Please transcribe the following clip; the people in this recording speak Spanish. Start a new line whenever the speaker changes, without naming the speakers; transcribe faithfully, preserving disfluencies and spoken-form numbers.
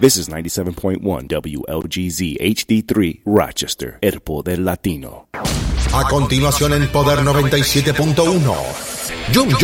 This is ninety-seven point one W L G Z H D three, Rochester, el poder latino.
A continuación en Poder noventa y siete punto uno. Jum, Jum.